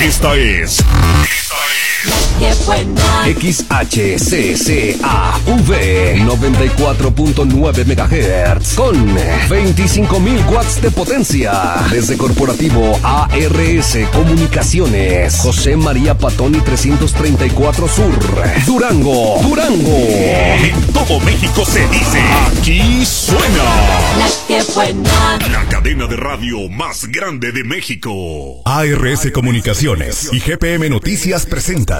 Esta es XHCCAV 94.9 MHz con 25.000 watts de potencia. Desde Corporativo ARS Comunicaciones, José María Patoni 334 Sur, Durango. En todo México se dice, aquí suena La que buena. La cadena de radio más grande de México. ARS Comunicaciones y GPM Noticias presentan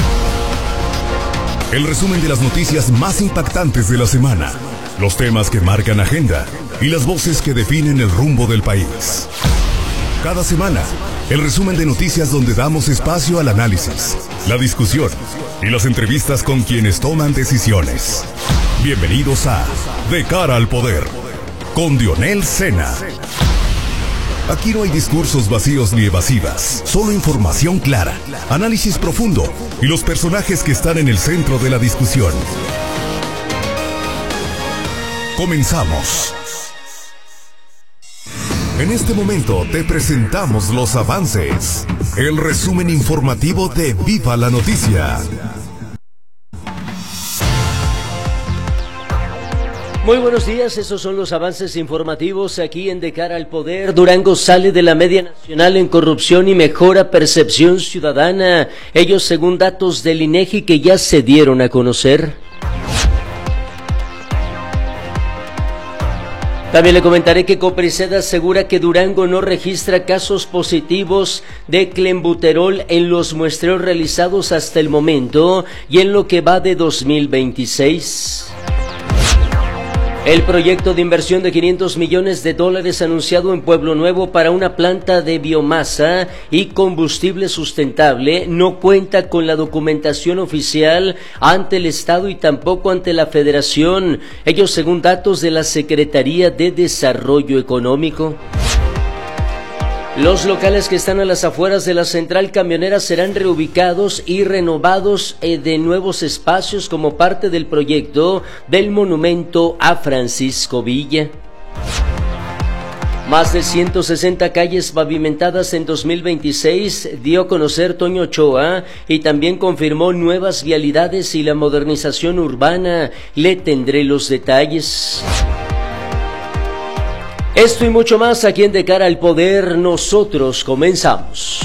el resumen de las noticias más impactantes de la semana, los temas que marcan agenda y las voces que definen el rumbo del país. Cada semana, el resumen de noticias donde damos espacio al análisis, la discusión y las entrevistas con quienes toman decisiones. Bienvenidos a De Cara al Poder, con Dionel Sena. Aquí no hay discursos vacíos ni evasivas, solo información clara, análisis profundo y los personajes que están en el centro de la discusión. Comenzamos. En este momento te presentamos los avances, el resumen informativo de Viva la Noticia. Muy buenos días, estos son los avances informativos aquí en De Cara al Poder. Durango sale de la media nacional en corrupción y mejora percepción ciudadana. Ellos según datos del INEGI que ya se dieron a conocer. También le comentaré que Coprised asegura que Durango no registra casos positivos de clenbuterol en los muestreos realizados hasta el momento y en lo que va de 2026. El proyecto de inversión de $500 millones anunciado en Pueblo Nuevo para una planta de biomasa y combustible sustentable no cuenta con la documentación oficial ante el Estado y tampoco ante la Federación. Ellos según datos de la Secretaría de Desarrollo Económico. Los locales que están a las afueras de la central camionera serán reubicados y renovados de nuevos espacios como parte del proyecto del monumento a Francisco Villa. Más de 160 calles pavimentadas en 2026 dio a conocer Toño Ochoa y también confirmó nuevas vialidades y la modernización urbana. Le tendré los detalles. Esto y mucho más aquí en De Cara al Poder, nosotros comenzamos.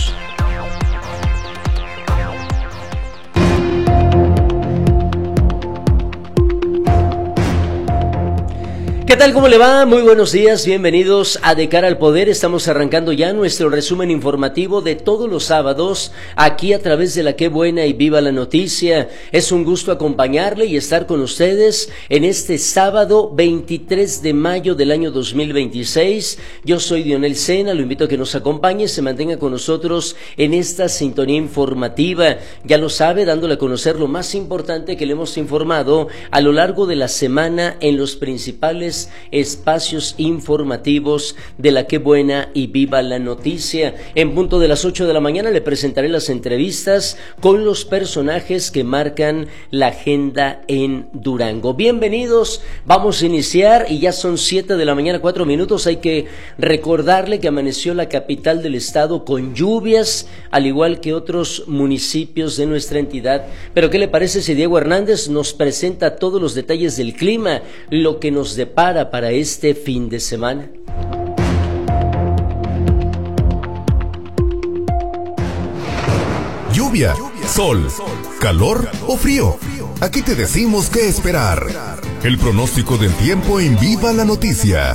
¿Qué tal? ¿Cómo le va? Muy buenos días, bienvenidos a De Cara al Poder. Estamos arrancando ya nuestro resumen informativo de todos los sábados aquí a través de La Qué Buena y Viva la Noticia. Es un gusto acompañarle y estar con ustedes en este sábado 23 de mayo del año 2026. Yo soy Dionel Sena, lo invito a que nos acompañe, se mantenga con nosotros en esta sintonía informativa. Ya lo sabe, dándole a conocer lo más importante que le hemos informado a lo largo de la semana en los principales espacios informativos de La Qué Buena y Viva la Noticia. En punto de las 8 de la mañana le presentaré las entrevistas con los personajes que marcan la agenda en Durango. Bienvenidos, vamos a iniciar y ya son 7 de la mañana, 4 minutos. Hay que recordarle que amaneció la capital del estado con lluvias, al igual que otros municipios de nuestra entidad. Pero ¿qué le parece si Diego Hernández nos presenta todos los detalles del clima, lo que nos depara para este fin de semana? Lluvia, sol, calor o frío. Aquí te decimos qué esperar. El pronóstico del tiempo en Viva la Noticia.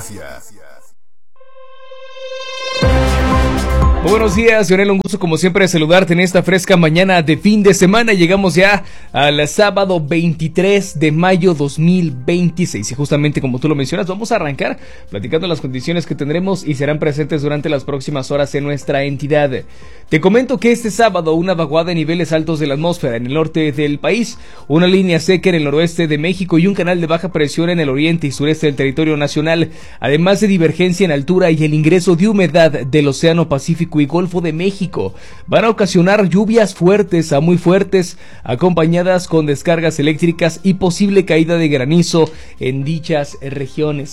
Muy buenos días, Lionel, un gusto como siempre saludarte en esta fresca mañana de fin de semana. Llegamos ya al sábado 23 de mayo 2026 y justamente como tú lo mencionas, vamos a arrancar platicando las condiciones que tendremos y serán presentes durante las próximas horas en nuestra entidad. Te comento que este sábado una vaguada de niveles altos de la atmósfera en el norte del país, una línea seca en el noroeste de México y un canal de baja presión en el oriente y sureste del territorio nacional, además de divergencia en altura y el ingreso de humedad del Océano Pacífico y Golfo de México, van a ocasionar lluvias fuertes a muy fuertes, acompañadas con descargas eléctricas y posible caída de granizo en dichas regiones.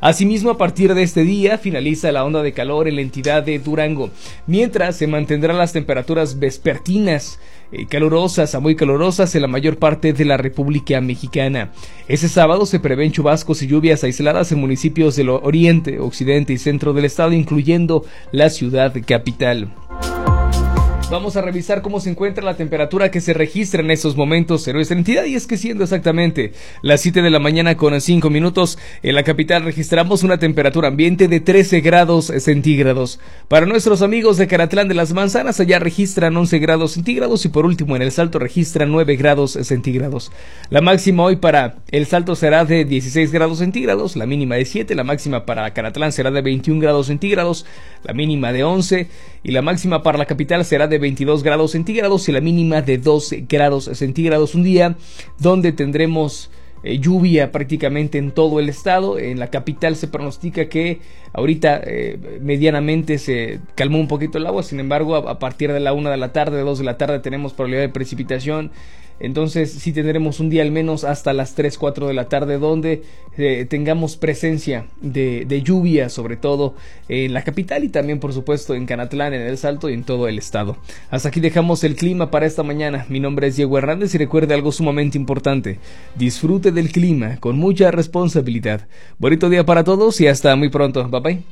Asimismo, a partir de este día finaliza la onda de calor en la entidad de Durango, mientras se mantendrán las temperaturas vespertinas calurosas a muy calurosas en la mayor parte de la República Mexicana. Ese sábado se prevén chubascos y lluvias aisladas en municipios del oriente, occidente y centro del estado, incluyendo la ciudad capital. Vamos a revisar cómo se encuentra la temperatura que se registra en estos momentos en nuestra entidad, y es que siendo exactamente las 7 de la mañana con 5 minutos, en la capital registramos una temperatura ambiente de 13 grados centígrados. Para nuestros amigos de Caratlán de las Manzanas, allá registran 11 grados centígrados y por último en El Salto registran 9 grados centígrados. La máxima hoy para El Salto será de 16 grados centígrados, la mínima de 7, la máxima para Caratlán será de 21 grados centígrados, la mínima de 11 y la máxima para la capital será de 22 grados centígrados y la mínima de 12 grados centígrados. Un día donde tendremos lluvia prácticamente en todo el estado. En la capital se pronostica que ahorita medianamente se calmó un poquito el agua, sin embargo a partir de la 1 de la tarde, 2 de la tarde tenemos probabilidad de precipitación. Entonces sí tendremos un día al menos hasta las 3, 4 de la tarde donde tengamos presencia de lluvia, sobre todo en la capital y también por supuesto en Canatlán, en El Salto y en todo el estado. Hasta aquí dejamos el clima para esta mañana. Mi nombre es Diego Hernández y recuerde algo sumamente importante: disfrute del clima con mucha responsabilidad. Bonito día para todos y hasta muy pronto. Bye bye.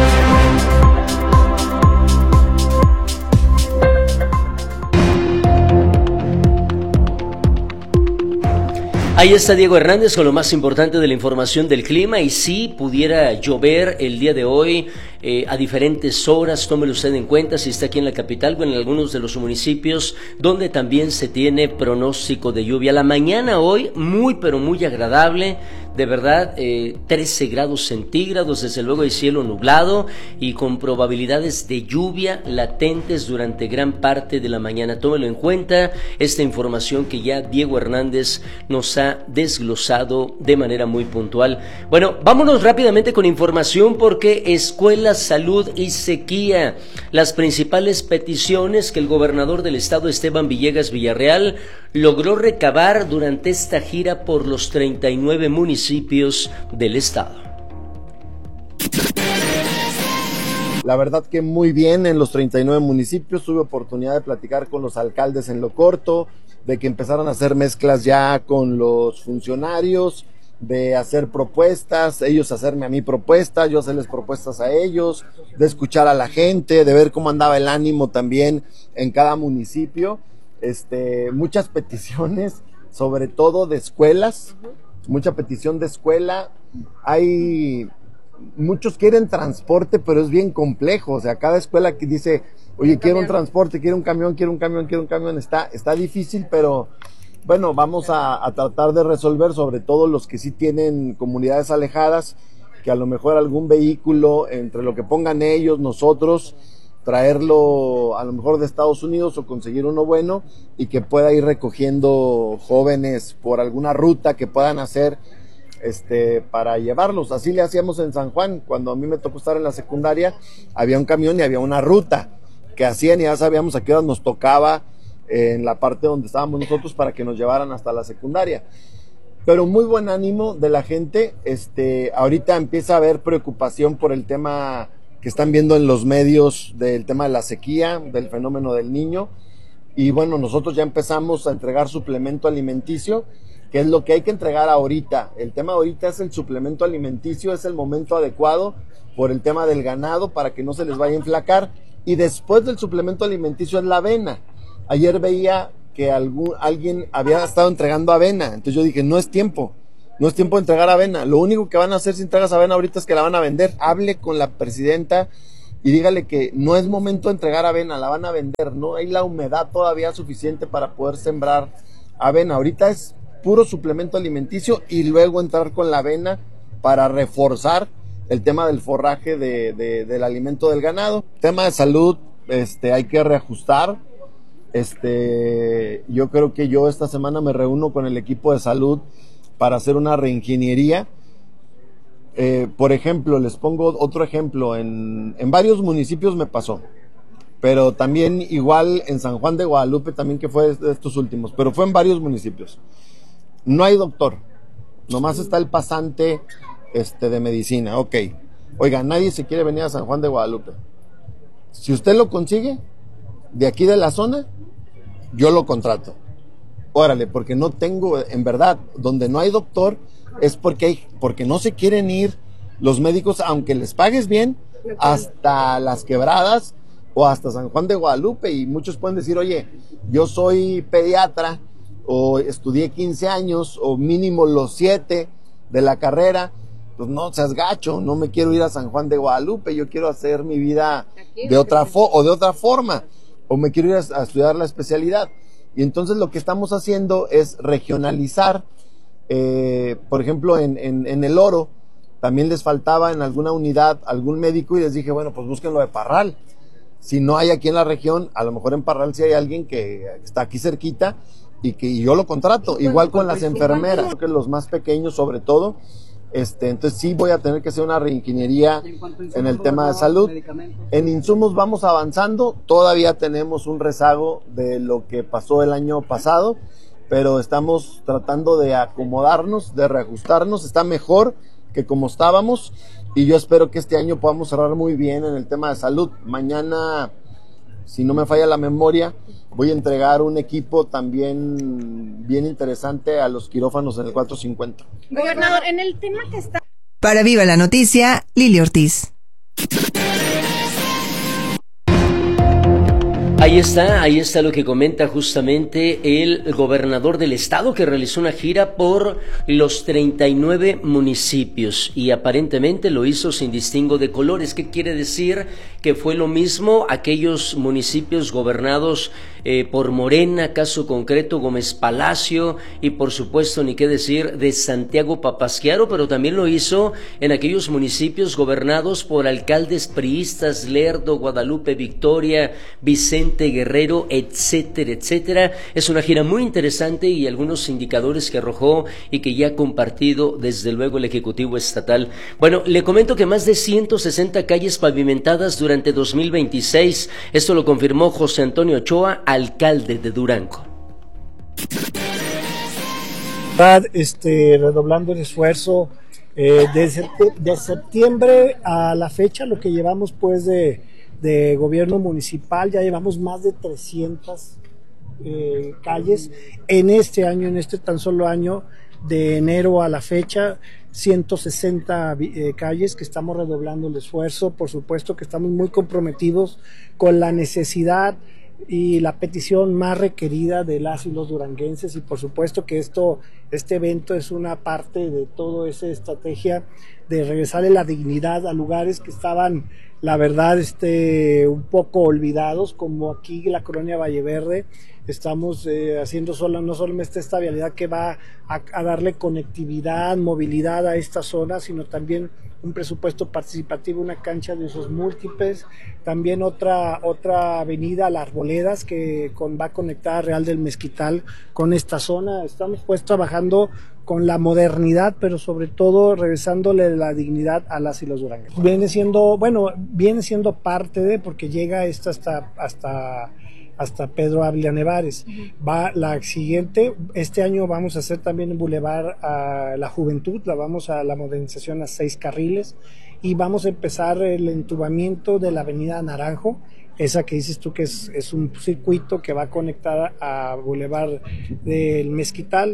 Ahí está Diego Hernández con lo más importante de la información del clima. Y si pudiera llover el día de hoy a diferentes horas, tómelo usted en cuenta si está aquí en la capital o en algunos de los municipios donde también se tiene pronóstico de lluvia. La mañana hoy muy pero muy agradable, de verdad, 13 grados centígrados, desde luego hay cielo nublado y con probabilidades de lluvia latentes durante gran parte de la mañana. Tómelo en cuenta, esta información que ya Diego Hernández nos ha desglosado de manera muy puntual. Bueno, vámonos rápidamente con información porque escuela, salud y sequía, las principales peticiones que el gobernador del estado Esteban Villegas Villarreal logró recabar durante esta gira por los 39 municipios del estado. La verdad que muy bien en los 39 municipios, tuve oportunidad de platicar con los alcaldes en lo corto, de que empezaron a hacer mezclas ya con los funcionarios, de hacer propuestas, ellos hacerme a mí propuestas, yo hacerles propuestas a ellos, de escuchar a la gente, de ver cómo andaba el ánimo también en cada municipio. Muchas peticiones, sobre todo de escuelas, mucha petición de escuela. Hay muchos quieren transporte, pero es bien complejo, o sea, cada escuela que dice, oye, quiero un transporte, quiero un camión, está difícil, pero bueno, vamos a tratar de resolver, sobre todo los que sí tienen comunidades alejadas, que a lo mejor algún vehículo, entre lo que pongan ellos, nosotros, traerlo a lo mejor de Estados Unidos o conseguir uno bueno y que pueda ir recogiendo jóvenes por alguna ruta que puedan hacer para llevarlos. Así le hacíamos en San Juan, cuando a mí me tocó estar en la secundaria, había un camión y había una ruta que hacían y ya sabíamos a qué hora nos tocaba en la parte donde estábamos nosotros para que nos llevaran hasta la secundaria. Pero muy buen ánimo de la gente. Ahorita empieza a haber preocupación por el tema que están viendo en los medios del tema de la sequía, del fenómeno del Niño, y bueno, nosotros ya empezamos a entregar suplemento alimenticio, que es lo que hay que entregar ahorita. El tema ahorita es el suplemento alimenticio, es el momento adecuado por el tema del ganado para que no se les vaya a enflacar, y después del suplemento alimenticio es la avena. Ayer veía que alguien había estado entregando avena, entonces yo dije, no es tiempo de entregar avena, lo único que van a hacer si entregas avena ahorita es que la van a vender. Hable con la presidenta y dígale que no es momento de entregar avena, la van a vender, no hay la humedad todavía suficiente para poder sembrar avena, ahorita es puro suplemento alimenticio y luego entrar con la avena para reforzar el tema del forraje del alimento del ganado. Tema de salud, hay que reajustar. Yo creo que yo esta semana me reúno con el equipo de salud para hacer una reingeniería. Por ejemplo, les pongo otro ejemplo, en varios municipios me pasó, pero también igual en San Juan de Guadalupe también, que fue de estos últimos, pero fue en varios municipios. No hay doctor, nomás está el pasante de medicina. Ok, oiga, nadie se quiere venir a San Juan de Guadalupe. Si usted lo consigue, de aquí de la zona, yo lo contrato. Órale, porque no tengo, en verdad, donde no hay doctor, es porque no se quieren ir los médicos, aunque les pagues bien, hasta Las Quebradas o hasta San Juan de Guadalupe. Y muchos pueden decir, oye, yo soy pediatra, o estudié 15 años, o mínimo los 7 de la carrera. Pues no seas gacho, no me quiero ir a San Juan de Guadalupe, yo quiero hacer mi vida de otra forma, o me quiero ir a estudiar la especialidad. Y entonces lo que estamos haciendo es regionalizar, por ejemplo, en El Oro, también les faltaba en alguna unidad algún médico y les dije, bueno, pues búsquenlo de Parral. Si no hay aquí en la región, a lo mejor en Parral sí hay alguien que está aquí cerquita y yo lo contrato, igual con las enfermeras, creo que los más pequeños sobre todo. Entonces sí voy a tener que hacer una reingeniería en el tema de salud. En insumos vamos avanzando, todavía tenemos un rezago de lo que pasó el año pasado, pero estamos tratando de acomodarnos, de reajustarnos, está mejor que como estábamos y yo espero que este año podamos cerrar muy bien en el tema de salud. Mañana, si no me falla la memoria, voy a entregar un equipo también bien interesante a los quirófanos en el 450. Gobernador, en el tema que está... Para Viva la Noticia, Lili Ortiz. Ahí está lo que comenta justamente el gobernador del estado, que realizó una gira por los 39 municipios y aparentemente lo hizo sin distingo de colores. ¿Qué quiere decir? Que fue lo mismo aquellos municipios gobernados por Morena, caso concreto Gómez Palacio, y por supuesto ni qué decir de Santiago Papasquiaro, pero también lo hizo en aquellos municipios gobernados por alcaldes priistas, Lerdo, Guadalupe Victoria, Vicente Guerrero, etcétera, etcétera. Es una gira muy interesante y algunos indicadores que arrojó y que ya ha compartido desde luego el Ejecutivo Estatal. Bueno, le comento que más de 160 calles pavimentadas durante 2026, esto lo confirmó José Antonio Ochoa, alcalde de Durango. Redoblando el esfuerzo de septiembre a la fecha, lo que llevamos pues de gobierno municipal, ya llevamos más de 300 calles en este año, en este tan solo año, de enero a la fecha, 160 calles que estamos redoblando el esfuerzo. Por supuesto que estamos muy comprometidos con la necesidad y la petición más requerida de las y los duranguenses, y por supuesto que este evento es una parte de toda esa estrategia de regresarle la dignidad a lugares que estaban, la verdad, un poco olvidados, como aquí la colonia Valle Verde. Estamos haciendo no solamente esta vialidad que va a darle conectividad, movilidad a esta zona, sino también un presupuesto participativo, una cancha de usos múltiples, también otra avenida, Las Arboledas, que va a conectar a Real del Mezquital con esta zona. Estamos pues trabajando con la modernidad, pero sobre todo regresándole la dignidad a las y los duranguenses. Viene siendo parte de, porque llega hasta Pedro Ávila Nevares. Va la siguiente, este año vamos a hacer también en Boulevard a la Juventud, vamos a la modernización a 6 carriles, y vamos a empezar el entubamiento de la avenida Naranjo, esa que dices tú que es un circuito que va a conectar a Boulevard del Mezquital,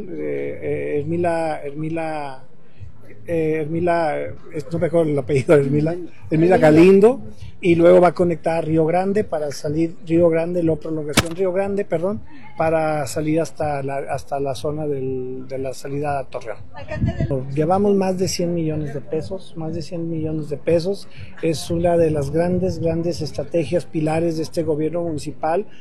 no me acuerdo el apellido, Hermila Galindo, y luego va a conectar a Río Grande para salir la prolongación Río Grande, para salir hasta la zona de la salida a Torreón. Llevamos más de 100 millones de pesos, es una de las grandes estrategias, pilares de este gobierno municipal.